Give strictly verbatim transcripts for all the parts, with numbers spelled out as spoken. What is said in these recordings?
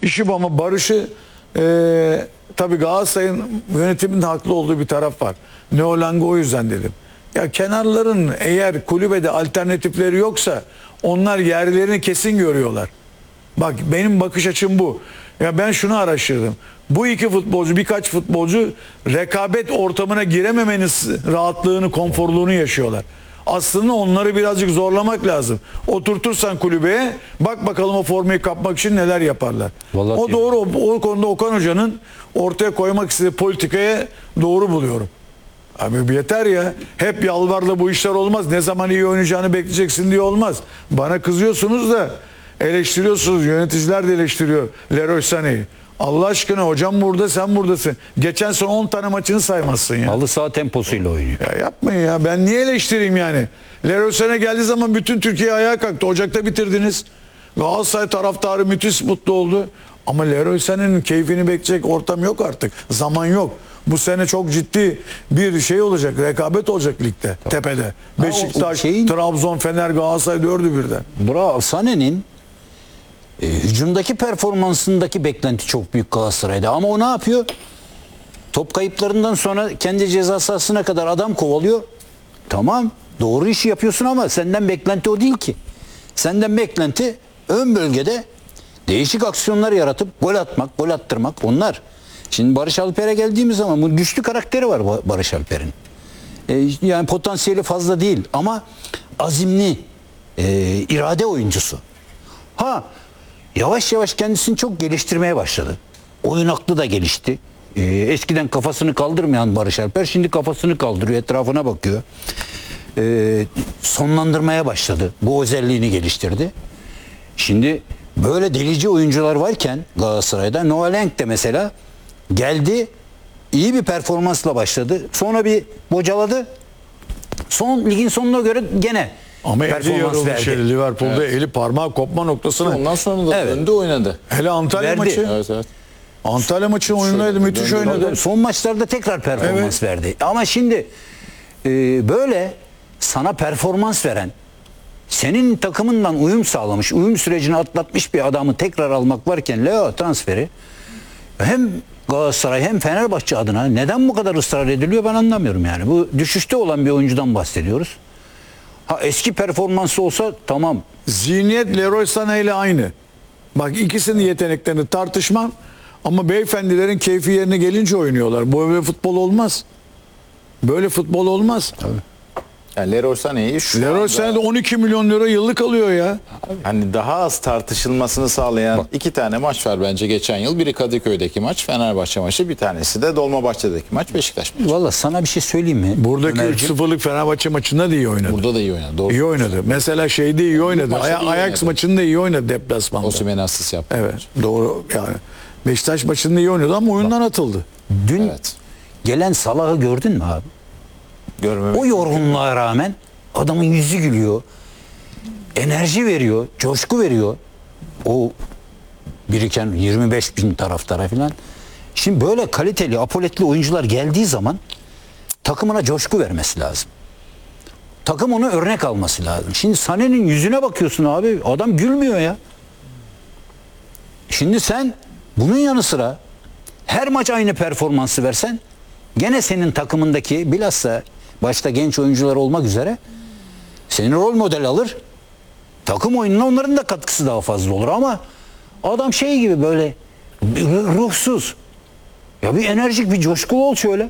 İşi bu ama Barış'ı e, tabii Galatasaray'ın yönetiminin haklı olduğu bir taraf var. Neolang'ı o yüzden dedim. Ya kenarların eğer kulübede alternatifleri yoksa onlar yerlerini kesin görüyorlar. Bak benim bakış açım bu. Ya ben şunu araştırdım. Bu iki futbolcu, birkaç futbolcu rekabet ortamına girememenin rahatlığını, konforluğunu yaşıyorlar. Aslında onları birazcık zorlamak lazım. Oturtursan kulübeye bak bakalım o formayı kapmak için neler yaparlar. Vallahi o doğru. O, o konuda Okan Hoca'nın ortaya koymak istediği politikaya doğru buluyorum. Abi yeter ya. Hep yalvarla bu işler olmaz. Ne zaman iyi oynayacağını bekleyeceksin diye olmaz. Bana kızıyorsunuz da eleştiriyorsunuz. Yöneticiler de eleştiriyor Leroy Sané'yi. Allah aşkına hocam burada, sen buradasın. Geçen sene on tane maçını saymazsın ya. Halı saha temposuyla oynuyor. Ya yapmayın ya. Ben niye eleştireyim yani? Leroy Sané geldiği zaman bütün Türkiye ayağa kalktı. Ocak'ta bitirdiniz. Galatasaray taraftarı müthiş mutlu oldu. Ama Leroy Sané'nin keyfini bekleyecek ortam yok artık. Zaman yok. Bu sene çok ciddi bir şey olacak. Rekabet olacak ligde. Tamam. Tepede. Beşiktaş, şeyin... Trabzon, Fener, Galatasaray dördü birden. Bravo. Sané'nin e, hücumdaki performansındaki beklenti çok büyük Galatasaray'da. Ama o ne yapıyor? Top kayıplarından sonra kendi ceza sahasına kadar adam kovalıyor. Tamam. Doğru işi yapıyorsun ama senden beklenti o değil ki. Senden beklenti ön bölgede değişik aksiyonlar yaratıp gol atmak, gol attırmak onlar. Şimdi Barış Alper'e geldiğimiz zaman bu güçlü karakteri var Barış Alper'in. E, yani potansiyeli fazla değil ama azimli, e, irade oyuncusu. Ha yavaş yavaş kendisini çok geliştirmeye başladı. Oyun aklı da gelişti. E, eskiden kafasını kaldırmayan Barış Alper şimdi kafasını kaldırıyor, etrafına bakıyor. E, sonlandırmaya başladı. Bu özelliğini geliştirdi. Şimdi böyle delici oyuncular varken Galatasaray'da Noah de mesela geldi, iyi bir performansla başladı. Sonra bir bocaladı. Son ligin sonuna göre gene ama performans verdi. Şey, Liverpool'da evet. Eli parmağı kopma noktasına. Ondan sonra da evet. Döndü oynadı. Hele Antalya verdi. maçı. Evet, evet. Antalya maçı oyundaydı, müthiş döndü. oynadı. Son maçlarda tekrar performans evet. verdi. Ama şimdi e, böyle sana performans veren, senin takımından uyum sağlamış, uyum sürecini atlatmış bir adamı tekrar almak varken Leo transferi hem Galatasaray hem Fenerbahçe adına neden bu kadar ısrar ediliyor ben anlamıyorum yani. Bu düşüşte olan bir oyuncudan bahsediyoruz. Ha eski performansı olsa tamam. Zihniyet Leroy Sané ile aynı. Bak ikisinin yeteneklerini tartışmam ama beyefendilerin keyfi yerine gelince oynuyorlar. Bu böyle futbol olmaz. Böyle futbol olmaz. Tabii. Yani Leroy Sané'yi şu Leroy Sané de on iki milyon lira yıllık alıyor ya. Hani daha az tartışılmasını sağlayan Bak. iki tane maç var bence geçen yıl. Biri Kadıköy'deki maç, Fenerbahçe maçı. Bir tanesi de Dolmabahçe'deki maç, Beşiktaş maçı. Valla sana bir şey söyleyeyim mi? Buradaki üç sıfırlık Fenerbahçe maçında da iyi oynadı. Burada da iyi oynadı. Doğru. İyi oynadı. Mesela şeyde iyi oynadı. Ay Ajax maçında iyi oynadı deplasmanda. Osimhen asist yaptı. Evet. Doğru yani. Beşiktaş maçında iyi oynadı ama oyundan Bak. atıldı. Dün evet. gelen Salah'ı gördün mü abi? Görmemek o yorgunluğa rağmen adamın yüzü gülüyor. Enerji veriyor, coşku veriyor. O biriken yirmi beş bin taraftara falan. Şimdi böyle kaliteli, apoletli oyuncular geldiği zaman takımına coşku vermesi lazım. Takım onu örnek alması lazım. Şimdi Sané'nin yüzüne bakıyorsun abi. Adam gülmüyor ya. Şimdi sen bunun yanı sıra her maç aynı performansı versen gene senin takımındaki bilhassa başta genç oyuncular olmak üzere seni rol model alır. Takım oyununa onların da katkısı daha fazla olur ama adam şey gibi böyle ruhsuz. Ya bir enerjik, bir coşkulu ol şöyle.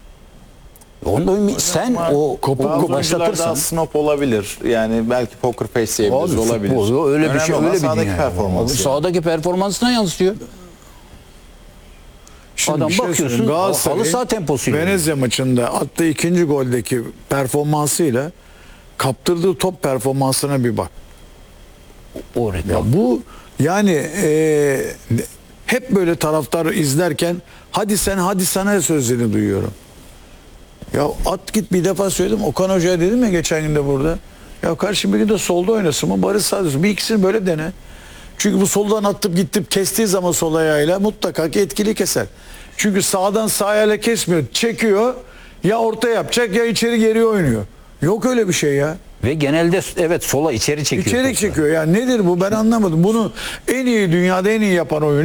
Onu sen o kopup başlatırsan snop olabilir. Yani belki poker face diyebiliriz, olabilir. Futbol, öyle bir şey, öyle bir sahadaki yani. performans. Yani. Sahadaki performansına yansıyor. Şimdi adam şey bakıyorsun halı saha temposuyla. Venezia maçında attığı ikinci goldeki performansıyla kaptırdığı top performansına bir bak. O ya bu yani e, hep böyle taraftar izlerken hadi sen hadi sana sözlerini duyuyorum. Ya at git bir defa söyledim. Okan Hoca'ya dedim ya geçen gün de burada. Ya karşı biri de solda oynasın mı? Barış sağda. Bir ikisini böyle dene. Çünkü bu soldan atıp gidip kestiği zaman sol ayağıyla mutlaka ki etkili keser. Çünkü sağdan sağ ayağıyla kesmiyor. Çekiyor. Ya orta yapacak ya içeri geri oynuyor. Yok öyle bir şey ya. Ve genelde evet sola içeri çekiyor. İçeri çekiyor. Ya nedir bu ben anlamadım. Bunu en iyi dünyada en iyi yapan oyuncu